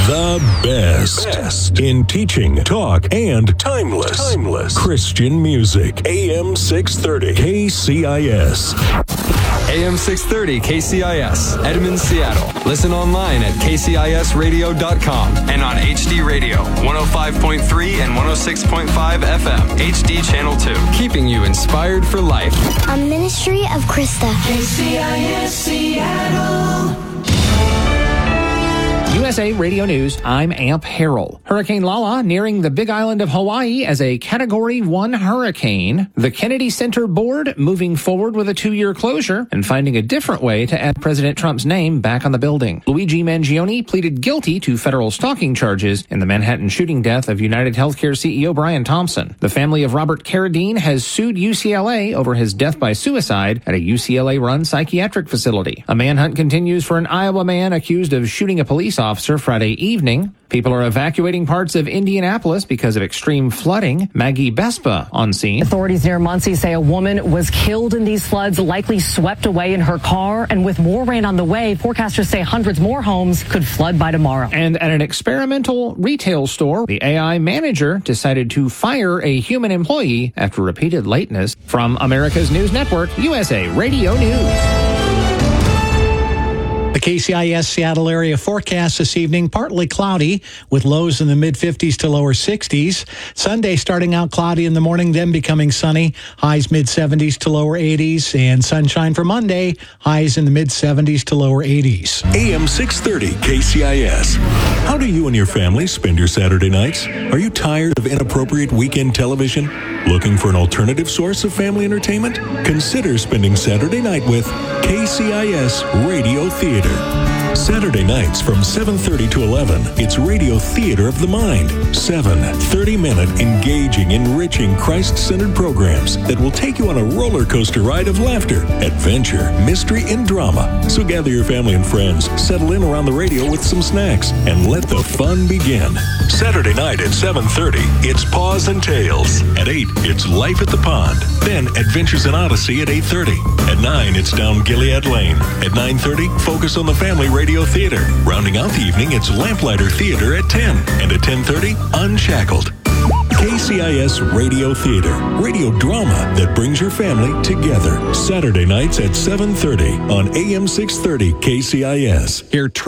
The best in teaching, talk, and timeless Christian music. AM 630 KCIS. AM 630 KCIS, Edmond, Seattle. Listen online at kcisradio.com and on HD Radio, 105.3 and 106.5 FM, HD Channel 2. Keeping you inspired for life. A ministry of Krista. KCIS Seattle. USA Radio News, I'm Amp Harrell. Hurricane Lala nearing the Big Island of Hawaii as a Category 1 hurricane. The Kennedy Center Board moving forward with a 2-year closure and finding a different way to add President Trump's name back on the building. Luigi Mangione pleaded guilty to federal stalking charges in the Manhattan shooting death of United Healthcare CEO Brian Thompson. The family of Robert Carradine has sued UCLA over his death by suicide at a UCLA-run psychiatric facility. A manhunt continues for an Iowa man accused of shooting a police officer Friday evening. People are evacuating parts of Indianapolis because of extreme flooding. Maggie Bespa on scene. Authorities near Muncie say a woman was killed in these floods, likely swept away in her car. And with more rain on the way, forecasters say hundreds more homes could flood by tomorrow. And at an experimental retail store, the AI manager decided to fire a human employee after repeated lateness. From America's News Network, USA Radio News. The KCIS Seattle area forecast this evening, partly cloudy with lows in the mid-50s to lower 60s. Sunday starting out cloudy in the morning, then becoming sunny. Highs mid-70s to lower 80s. And sunshine for Monday, highs in the mid-70s to lower 80s. AM 630 KCIS. How do you and your family spend your Saturday nights? Are you tired of inappropriate weekend television? Looking for an alternative source of family entertainment? Consider spending Saturday night with KCIS Radio Theater. Saturday nights from 7:30 to 11, it's Radio Theater of the Mind. 7 30-minute, engaging, enriching, Christ-centered programs that will take you on a roller coaster ride of laughter, adventure, mystery, and drama. So gather your family and friends, settle in around the radio with some snacks, and let the fun begin. Saturday night at 7:30, it's Paws and Tales. At 8, it's Life at the Pond. Then Adventures in Odyssey at 8:30. At 9, it's Down Gilead Lane. At 9:30, focus on the Family Radio Theater. Rounding out the evening, it's Lamplighter Theater at 10. And at 10:30, Unshackled. KCIS Radio Theater. Radio drama that brings your family together. Saturday nights at 7:30 on AM 630 KCIS. Here